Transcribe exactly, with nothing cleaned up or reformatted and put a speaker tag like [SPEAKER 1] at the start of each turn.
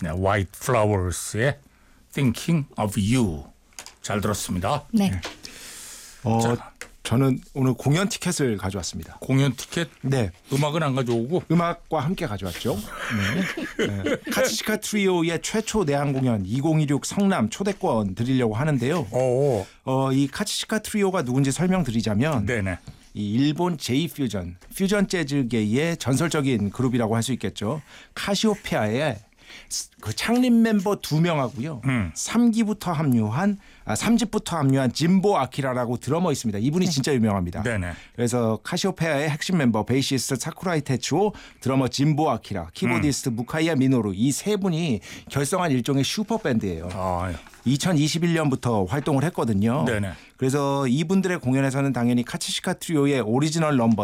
[SPEAKER 1] 네, White Flowers의 Thinking of You 잘 들었습니다.
[SPEAKER 2] 네.
[SPEAKER 3] 어,
[SPEAKER 1] 자.
[SPEAKER 3] 저는 오늘 공연 티켓을 가져왔습니다.
[SPEAKER 1] 공연 티켓?
[SPEAKER 3] 네.
[SPEAKER 1] 음악은 안 가져오고?
[SPEAKER 3] 음악과 함께 가져왔죠. 네. 네. 카츠시카 트리오의 최초 내한 공연 이천이십육 성남 초대권 드리려고 하는데요.
[SPEAKER 1] 오.
[SPEAKER 3] 어, 이 카츠시카 트리오가 누군지 설명드리자면
[SPEAKER 1] 네네.
[SPEAKER 3] 이 일본 제이 퓨전, 퓨전 재즈계의 전설적인 그룹이라고 할 수 있겠죠. 카시오페아의 그 창립 멤버 두 명하고요.
[SPEAKER 1] 음.
[SPEAKER 3] 삼 기부터 합류한 아, 삼 집부터 합류한 진보 아키라라고 드러머 있습니다. 이분이 네. 진짜 유명합니다.
[SPEAKER 1] 네네.
[SPEAKER 3] 그래서 카시오페아의 핵심 멤버 베이시스트 사쿠라이 테츠오, 드러머 진보 아키라, 키보디스트 음. 무카이야 미노루 이 세 분이 결성한 일종의 슈퍼 밴드예요.
[SPEAKER 1] 아,
[SPEAKER 3] 이천이십일 년부터 활동을 했거든요.
[SPEAKER 1] 네네.
[SPEAKER 3] 그래서 이분들의 공연에서는 당연히 카츠시카 트리오의 오리지널 넘버